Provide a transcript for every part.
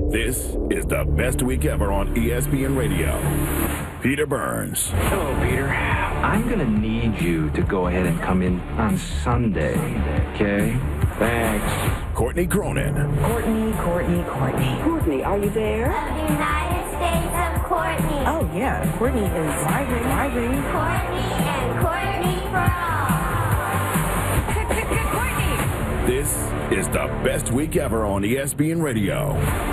This is the best week ever on ESPN Radio. Peter Burns. Hello, Peter. I'm going to need you to go ahead and come in on Sunday, okay? Thanks. Courtney Cronin. Courtney. Courtney, are you there? The United States of Courtney. Oh, yeah. Courtney is migrating. Courtney and Courtney for all. Courtney. This is the best week ever on ESPN Radio.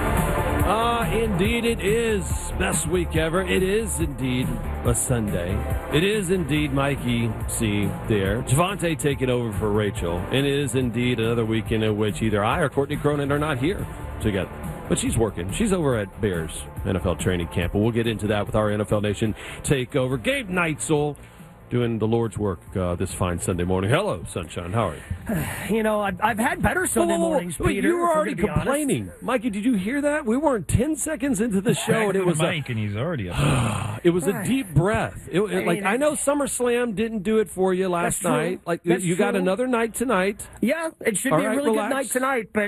Indeed it is. Best week ever. It is indeed a Sunday. It is indeed Mikey C. there. Javante taking over for Rachel. And it is indeed another weekend in which either I or Courtney Cronin are not here together. But she's working. She's over at Bears NFL training camp. And we'll get into that with our NFL Nation takeover. Gabe Neitzel doing the Lord's work this fine Sunday morning. Hello, Sunshine. How are you? You know, I've had better Sunday mornings, Peter. You were already complaining. Mikey, did you hear that? We weren't 10 seconds into the show, and it was Mike, and he's already up. It was a deep breath. I know SummerSlam didn't do it for you last night. You got another night tonight. Yeah, it should be a really good night tonight. But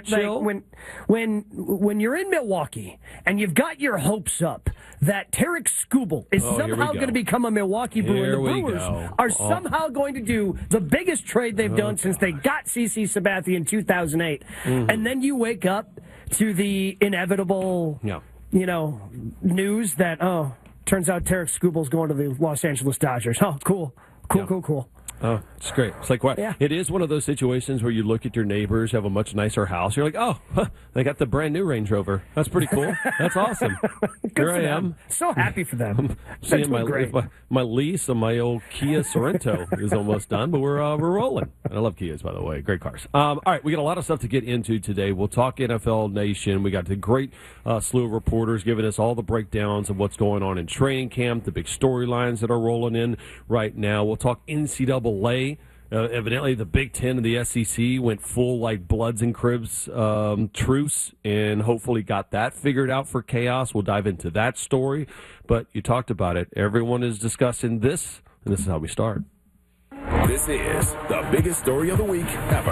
when you're in Milwaukee and you've got your hopes up that Tarek Skubal is somehow going to become a Milwaukee Brewer, and the Brewers are somehow going to do the biggest trade they've done since they got CC Sabathia in 2008. And then you wake up to the inevitable, news that, turns out Tarek Skubal's going to the Los Angeles Dodgers. Oh, cool. Oh, it's great. It's like what? Yeah. It is one of those situations where you look at your neighbors have a much nicer house. You're like, they got the brand new Range Rover. That's pretty cool. That's awesome. Here I am. So happy for them. Seeing my lease on my old Kia Sorento is almost done, but we're rolling. And I love Kias, by the way. Great cars. All right, we got a lot of stuff to get into today. We'll talk NFL Nation. We got the great slew of reporters giving us all the breakdowns of what's going on in training camp, the big storylines that are rolling in right now. We'll talk NCAA. Evidently, the Big Ten and the SEC went full Bloods and Cribs truce, and hopefully got that figured out for chaos. We'll dive into that story, but you talked about it. Everyone is discussing this, and this is how we start. This is the biggest story of the week ever.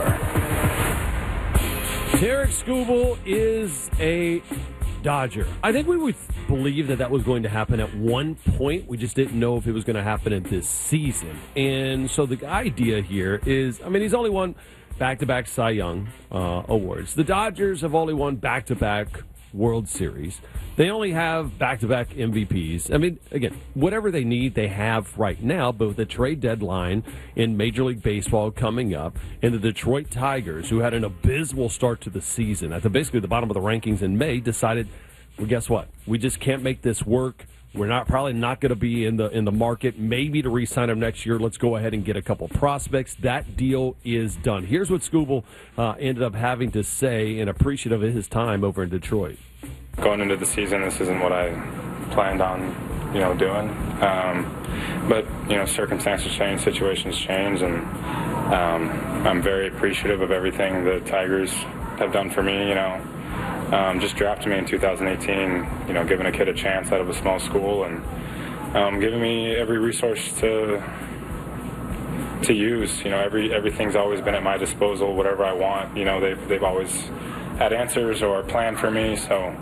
Tarek Skubal is a Dodger. I think we would believe that was going to happen at one point. We just didn't know if it was going to happen in this season. And so the idea here is, he's only won back-to-back Cy Young awards. The Dodgers have only won back-to-back World Series. They only have back-to-back MVPs. Again, whatever they need, they have right now, but with the trade deadline in Major League Baseball coming up, and the Detroit Tigers, who had an abysmal start to the season, at basically the bottom of the rankings in May, decided, well, guess what? We just can't make this work. We're probably not going to be in the market, maybe to re-sign him next year. Let's go ahead and get a couple prospects. That deal is done. Here's what Skubal ended up having to say, and appreciative of his time over in Detroit. Going into the season, this isn't what I planned on, doing. But circumstances change, situations change, and I'm very appreciative of everything the Tigers have done for me. Just drafting me in 2018, giving a kid a chance out of a small school, and giving me every resource to use. Everything's always been at my disposal. Whatever I want, they've always had answers or planned for me. So,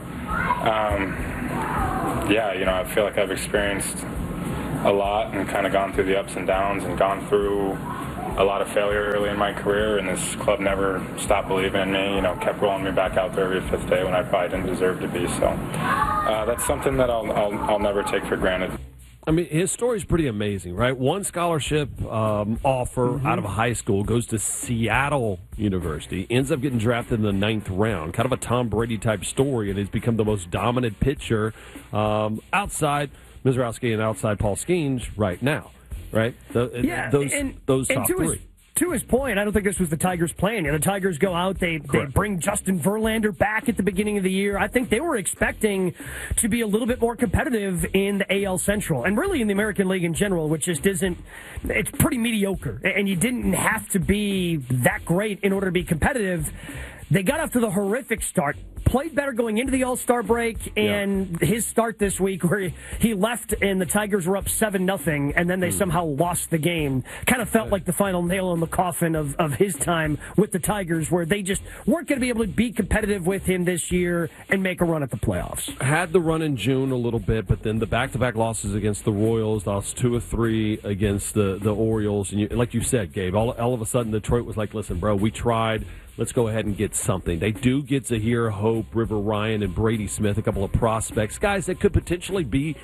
I feel like I've experienced a lot and kind of gone through the ups and downs and gone through a lot of failure early in my career, and this club never stopped believing in me, kept rolling me back out there every fifth day when I probably didn't deserve to be. So that's something that I'll never take for granted. His story's pretty amazing, right? One scholarship offer out of high school, goes to Seattle University, ends up getting drafted in the 9th round. Kind of a Tom Brady-type story, and has become the most dominant pitcher outside Mizrowski and outside Paul Skeens right now, right? Those top three. To his point, I don't think this was the Tigers' plan. The Tigers go out, they bring Justin Verlander back at the beginning of the year. I think they were expecting to be a little bit more competitive in the AL Central, and really in the American League in general, which just isn't, it's pretty mediocre. And you didn't have to be that great in order to be competitive. They got off to the horrific start, played better going into the All-Star break, and his start this week where he left and the Tigers were up 7-0, and then they somehow lost the game. Kind of felt like the final nail in the coffin of his time with the Tigers, where they just weren't going to be able to be competitive with him this year and make a run at the playoffs. Had the run in June a little bit, but then the back-to-back losses against the Royals, lost 2 of 3 against the Orioles. And like you said, Gabe, all of a sudden Detroit was like, listen, bro, we tried. Let's go ahead and get something. They do get Zahir, Hope, River Ryan, and Brady Smith, a couple of prospects, guys that could potentially be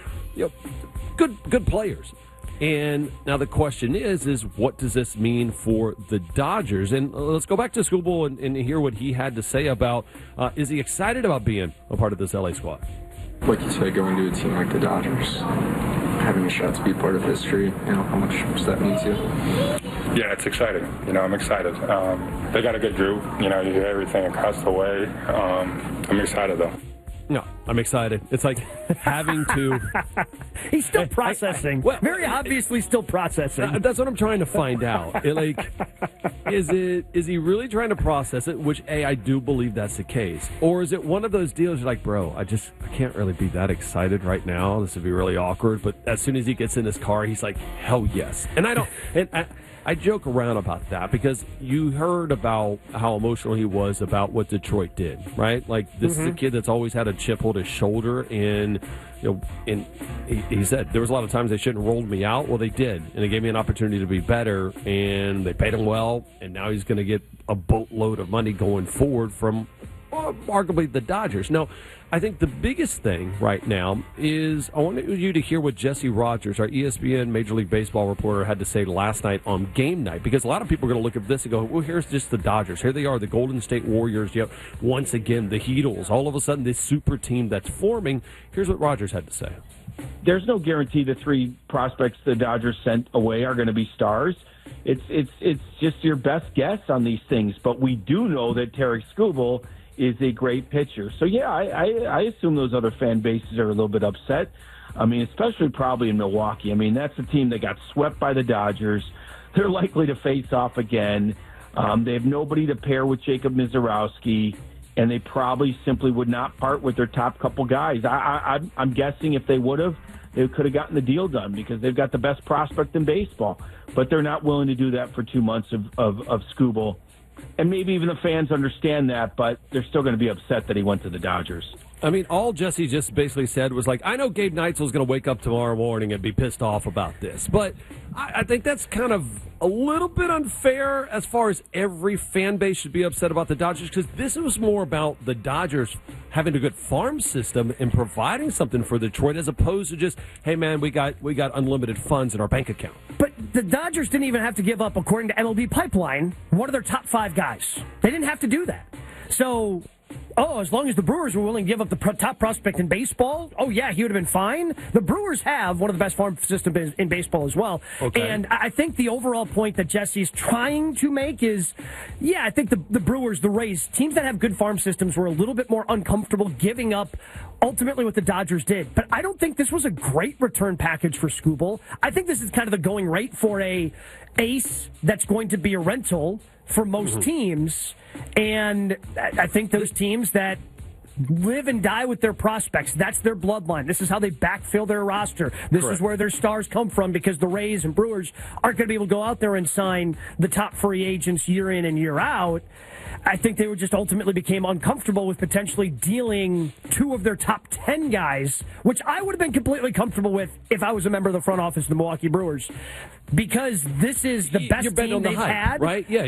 good players. And now the question is what does this mean for the Dodgers? And let's go back to Skubal and hear what he had to say about, is he excited about being a part of this LA squad? Like you said, going to a team like the Dodgers, having a shot to be part of history, how much does that mean to you? Yeah, it's exciting. I'm excited. They got a good group. You hear everything across the way. I'm excited, though. No, I'm excited. It's like having to... He's still processing. Very obviously still processing. That's what I'm trying to find out. Is he really trying to process it, which, I do believe that's the case. Or is it one of those deals you're like, bro, I can't really be that excited right now. This would be really awkward. But as soon as he gets in his car, he's like, hell yes. And I joke around about that because you heard about how emotional he was about what Detroit did, right? Like, this is a kid that's always had a chip on his shoulder, and he said there was a lot of times they shouldn't have rolled me out. Well, they did, and they gave me an opportunity to be better, and they paid him well, and now he's going to get a boatload of money going forward from arguably the Dodgers. Now, I think the biggest thing right now is I want you to hear what Jesse Rogers, our ESPN Major League Baseball reporter, had to say last night on game night, because a lot of people are going to look at this and go, well, here's just the Dodgers. Here they are, the Golden State Warriors. Once again, the Heatles. All of a sudden, this super team that's forming. Here's what Rogers had to say. There's no guarantee the 3 prospects the Dodgers sent away are going to be stars. It's just your best guess on these things. But we do know that Tarik Skubal is a great pitcher. So, yeah, I assume those other fan bases are a little bit upset. I mean, especially probably in Milwaukee. I mean, that's a team that got swept by the Dodgers. They're likely to face off again. They have nobody to pair with Jacob Mizorowski, and they probably simply would not part with their top couple guys. I'm guessing if they would have, they could have gotten the deal done because they've got the best prospect in baseball. But they're not willing to do that for 2 months of Skubal. And maybe even the fans understand that, but they're still going to be upset that he went to the Dodgers. I mean, all Jesse just basically said was like, I know Gabe Neitzel's going to wake up tomorrow morning and be pissed off about this. But I think that's kind of a little bit unfair as far as every fan base should be upset about the Dodgers, because this was more about the Dodgers having a good farm system and providing something for Detroit, as opposed to just, hey, man, we got unlimited funds in our bank account. But the Dodgers didn't even have to give up, according to MLB Pipeline, one of their top 5 guys. They didn't have to do that. So... as long as the Brewers were willing to give up the top prospect in baseball, he would have been fine. The Brewers have one of the best farm systems in baseball as well. Okay. And I think the overall point that Jesse's trying to make is, I think the Brewers, the Rays, teams that have good farm systems were a little bit more uncomfortable giving up ultimately what the Dodgers did. But I don't think this was a great return package for Skubal. I think this is kind of the going rate for a ace that's going to be a rental for most teams. And I think those teams that live and die with their prospects, that's their bloodline. This is how they backfill their roster. This is where their stars come from, because the Rays and Brewers aren't going to be able to go out there and sign the top free agents year in and year out. I think they just ultimately became uncomfortable with potentially dealing 2 of their top 10 guys, which I would have been completely comfortable with if I was a member of the front office of the Milwaukee Brewers, because this is the best team they've had. Right? Yeah.